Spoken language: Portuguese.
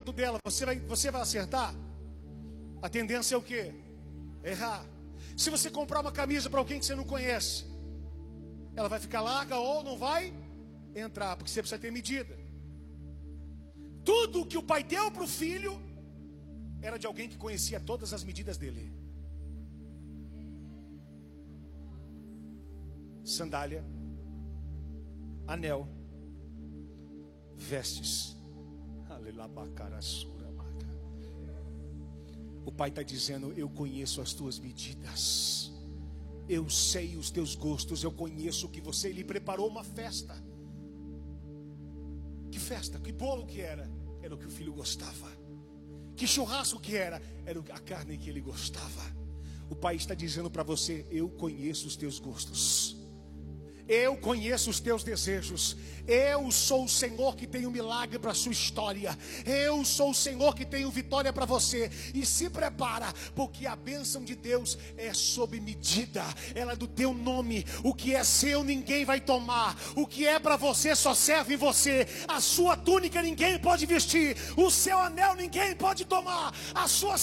perto dela, você vai acertar? A tendência é o quê? Errar. Se você comprar uma camisa para alguém que você não conhece, ela vai ficar larga ou não vai entrar, porque você precisa ter medida. Tudo que o pai deu para o filho era de alguém que conhecia todas as medidas dele. Sandália, anel, vestes. O pai está dizendo: eu conheço as tuas medidas, eu sei os teus gostos, eu conheço que você lhe preparou uma festa. Que festa, que bolo que era? Era o que o filho gostava. Que churrasco que era? Era a carne que ele gostava. O pai está dizendo para você: eu conheço os teus gostos, eu conheço os teus desejos. Eu sou o Senhor que tem um milagre para a sua história. Eu sou o Senhor que tem vitória para você. E se prepara, porque a bênção de Deus é sob medida. Ela é do teu nome. O que é seu ninguém vai tomar. O que é para você só serve em você. A sua túnica ninguém pode vestir. O seu anel ninguém pode tomar. A sua